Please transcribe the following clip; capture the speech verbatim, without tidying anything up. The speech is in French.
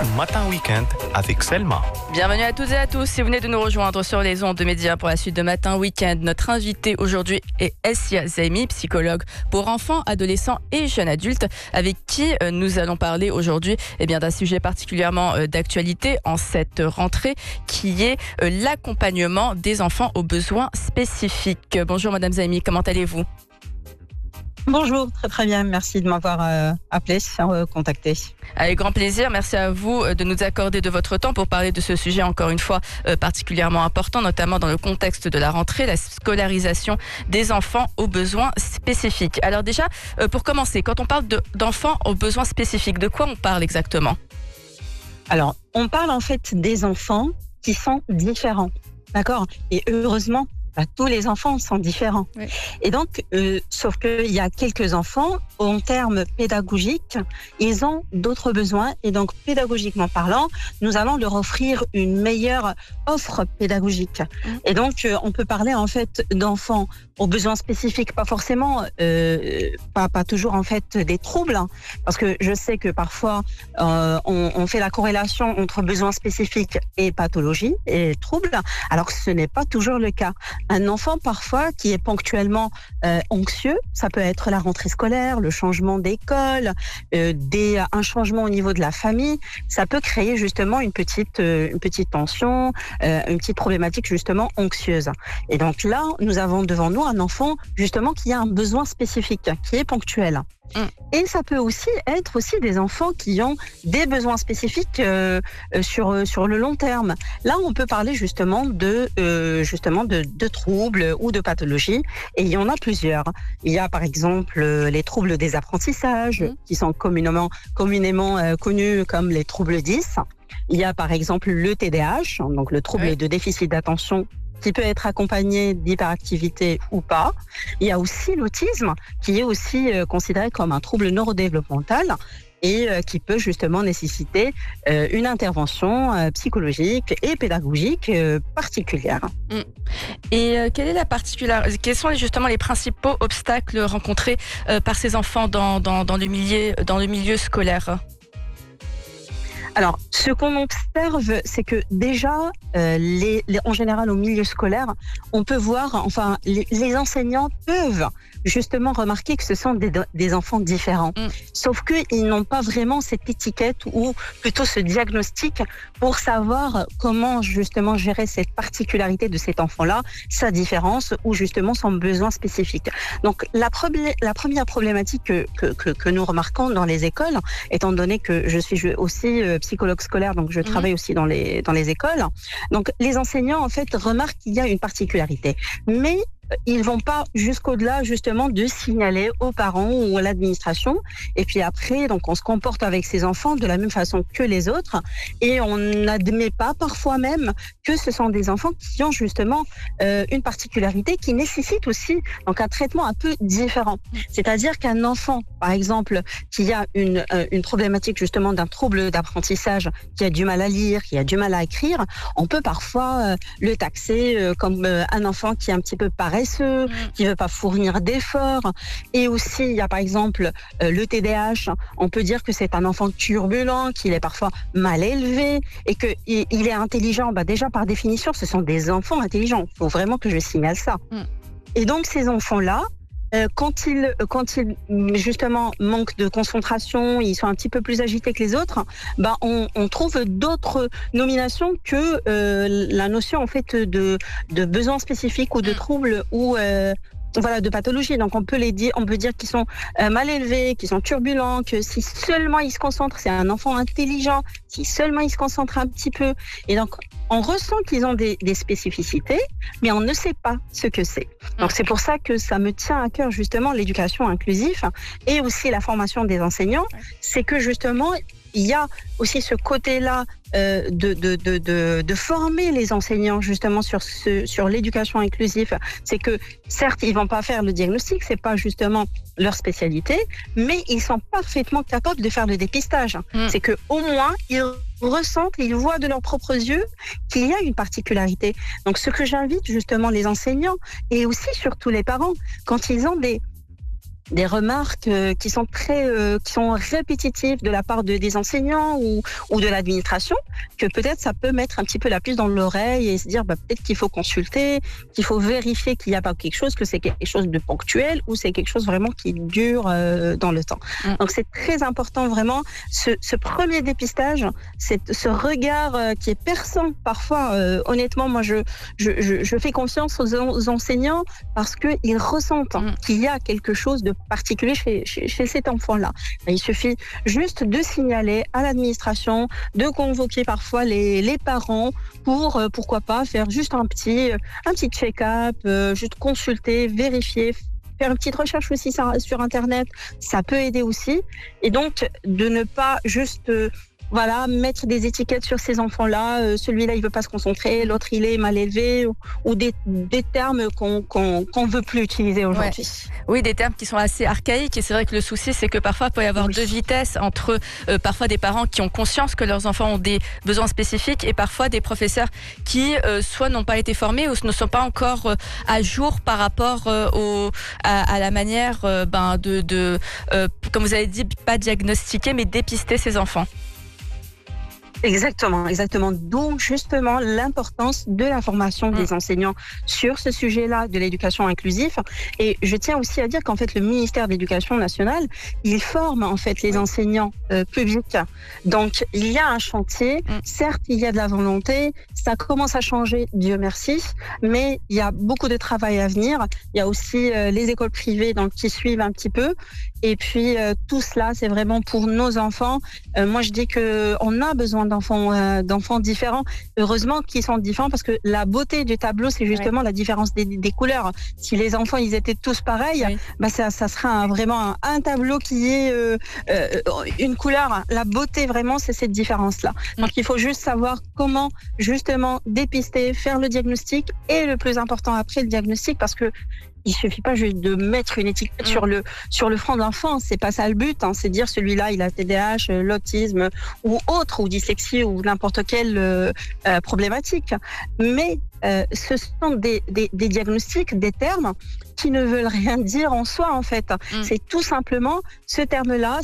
Matin Week-end avec Selma. Bienvenue à toutes et à tous. Si vous venez de nous rejoindre sur les ondes de médias pour la suite de Matin Week-end, notre invité aujourd'hui est Essia Zaimi, psychologue pour enfants, adolescents et jeunes adultes, avec qui nous allons parler aujourd'hui eh bien, d'un sujet particulièrement d'actualité en cette rentrée, qui est l'accompagnement des enfants aux besoins spécifiques. Bonjour Madame Zaimi, comment allez-vous ? Bonjour, très très bien, merci de m'avoir euh, appelé, euh, contacté. Avec grand plaisir, merci à vous de nous accorder de votre temps pour parler de ce sujet encore une fois euh, particulièrement important, notamment dans le contexte de la rentrée, la scolarisation des enfants aux besoins spécifiques. Alors déjà, euh, pour commencer, quand on parle de, d'enfants aux besoins spécifiques, de quoi on parle exactement ? Alors, on parle en fait des enfants qui sont différents, d'accord ? Et heureusement, bah, tous les enfants sont différents. Oui. Et donc, euh, sauf qu'il y a quelques enfants, en termes pédagogiques, ils ont d'autres besoins. Et donc, pédagogiquement parlant, nous allons leur offrir une meilleure offre pédagogique. Mmh. Et donc, euh, on peut parler en fait d'enfants aux besoins spécifiques, pas forcément, euh, pas, pas toujours en fait des troubles, hein, parce que je sais que parfois, euh, on, on fait la corrélation entre besoins spécifiques et pathologie et troubles, alors que ce n'est pas toujours le cas. Un enfant parfois qui est ponctuellement euh, anxieux, ça peut être la rentrée scolaire, le changement d'école, euh, des, un changement au niveau de la famille, ça peut créer justement une petite, euh, une petite tension, euh, une petite problématique justement anxieuse. Et donc là, nous avons devant nous un enfant justement qui a un besoin spécifique, qui est ponctuel. Mmh. Et ça peut aussi être aussi des enfants qui ont des besoins spécifiques euh, sur sur le long terme. Là, on peut parler justement de euh, justement de, de troubles ou de pathologies, et il y en a plusieurs. Il y a par exemple les troubles des apprentissages, mmh. qui sont communément communément euh, connus comme les troubles dix. Il y a par exemple le T D A H, donc le trouble oui. de déficit d'attention, qui peut être accompagné d'hyperactivité ou pas. Il y a aussi l'autisme, qui est aussi euh, considéré comme un trouble neurodéveloppemental et euh, qui peut justement nécessiter euh, une intervention euh, psychologique et pédagogique euh, particulière. Mmh. Et euh, quelle est la particularité, quels sont justement les principaux obstacles rencontrés euh, par ces enfants dans, dans, dans, le milieu, dans le milieu scolaire ? Alors, ce qu'on observe, c'est que déjà, euh, les, les, en général, au milieu scolaire, on peut voir, enfin, les, les enseignants peuvent justement remarquer que ce sont des, des enfants différents. Mm. Sauf qu'ils n'ont pas vraiment cette étiquette ou plutôt ce diagnostic pour savoir comment justement gérer cette particularité de cet enfant-là, sa différence ou justement son besoin spécifique. Donc, la, probl- la première problématique que, que, que, que nous remarquons dans les écoles, étant donné que je suis aussi euh, psychologue scolaire, donc je travaille mmh. aussi dans les, dans les écoles. Donc, les enseignants, en fait, remarquent qu'il y a une particularité. Mais ils vont pas jusqu'au-delà, justement, de signaler aux parents ou à l'administration. Et puis après, donc, on se comporte avec ces enfants de la même façon que les autres. Et on n'admet pas, parfois même, que ce sont des enfants qui ont, justement, euh, une particularité qui nécessite aussi, donc, un traitement un peu différent. C'est-à-dire qu'un enfant, par exemple, qui a une, euh, une problématique, justement, d'un trouble d'apprentissage, qui a du mal à lire, qui a du mal à écrire, on peut parfois euh, le taxer euh, comme euh, un enfant qui est un petit peu pareil, paresseux, qui ne veut pas fournir d'efforts. Et aussi, il y a par exemple euh, le T D A H. On peut dire que c'est un enfant turbulent, qu'il est parfois mal élevé et qu'il il est intelligent. Bah, déjà, par définition, ce sont des enfants intelligents. Il faut vraiment que je signale ça. Mm. Et donc, ces enfants-là, Euh, quand ils, quand ils justement manquent de concentration, ils sont un petit peu plus agités que les autres, ben on, on trouve d'autres nominations que euh, la notion en fait de, de besoins spécifiques ou de troubles ou euh, voilà, de pathologie. Donc on peut les dire, on peut dire qu'ils sont euh, mal élevés, qu'ils sont turbulents, que si seulement ils se concentrent, c'est un enfant intelligent, si seulement ils se concentrent un petit peu. Et donc on ressent qu'ils ont des, des spécificités, mais on ne sait pas ce que c'est. Donc c'est pour ça que ça me tient à cœur justement l'éducation inclusive et aussi la formation des enseignants. C'est que justement il y a aussi ce côté-là euh, de, de, de, de, de former les enseignants justement sur, ce, sur l'éducation inclusive. C'est que certes, ils ne vont pas faire le diagnostic, ce n'est pas justement leur spécialité, mais ils sont parfaitement capables de faire le dépistage. Mmh. C'est qu'au moins, ils ressentent, ils voient de leurs propres yeux qu'il y a une particularité. Donc ce que j'invite justement les enseignants et aussi surtout les parents, quand ils ont des des remarques euh, qui sont très, euh, qui sont répétitives de la part de, des enseignants ou, ou de l'administration, que peut-être ça peut mettre un petit peu la puce dans l'oreille et se dire bah, peut-être qu'il faut consulter, qu'il faut vérifier qu'il n'y a pas quelque chose, que c'est quelque chose de ponctuel ou c'est quelque chose vraiment qui dure euh, dans le temps. Mmh. Donc c'est très important vraiment ce, ce premier dépistage, c'est ce regard euh, qui est perçant parfois. Euh, honnêtement, moi je, je, je, je fais confiance aux, aux enseignants parce qu'ils ressentent mmh. qu'il y a quelque chose de particulier chez, chez, chez cet enfant-là. Il suffit juste de signaler à l'administration, de convoquer parfois les, les parents pour, euh, pourquoi pas, faire juste un petit, un petit check-up, euh, juste consulter, vérifier, faire une petite recherche aussi sur Internet, ça peut aider aussi. Et donc, de ne pas juste... Euh, Voilà, mettre des étiquettes sur ces enfants-là, euh, celui-là il veut pas se concentrer, l'autre il est mal élevé, ou, ou des, des termes qu'on qu'on qu'on veut plus utiliser aujourd'hui. Ouais. Oui, des termes qui sont assez archaïques, et c'est vrai que le souci c'est que parfois il peut y avoir oui. deux vitesses entre euh, parfois des parents qui ont conscience que leurs enfants ont des besoins spécifiques et parfois des professeurs qui euh, soit n'ont pas été formés ou ne sont pas encore euh, à jour par rapport euh, au, à, à la manière euh, ben, de, de euh, comme vous avez dit, pas diagnostiquer mais dépister ces enfants. Exactement, exactement. Donc justement l'importance de la formation des mmh. enseignants sur ce sujet-là de l'éducation inclusive. Et je tiens aussi à dire qu'en fait le ministère de l'Éducation nationale, il forme en fait les enseignants euh, publics. Donc il y a un chantier. Mmh. Certes, il y a de la volonté. Ça commence à changer, Dieu merci. Mais il y a beaucoup de travail à venir. Il y a aussi euh, les écoles privées donc qui suivent un petit peu. Et puis euh, tout cela, c'est vraiment pour nos enfants. Euh, moi, je dis que on a besoin d'enfants, euh, d'enfants différents. Heureusement qu'ils sont différents parce que la beauté du tableau, c'est justement ouais. la différence des, des couleurs. Si les enfants, ils étaient tous pareils, oui. bah ça, ça sera un, vraiment un, un tableau qui est euh, euh, une couleur. La beauté, vraiment, c'est cette différence-là. Mm. Donc, il faut juste savoir comment justement dépister, faire le diagnostic et le plus important après le diagnostic parce que il suffit pas juste de mettre une étiquette mmh. sur le sur le front de l'enfant, c'est pas ça le but, hein. C'est dire celui-là il a T D A H, l'autisme ou autre ou dyslexie ou n'importe quelle euh, euh, problématique. Mais euh, ce sont des, des, des diagnostics, des termes qui ne veulent rien dire en soi en fait. Mmh. C'est tout simplement ce terme-là,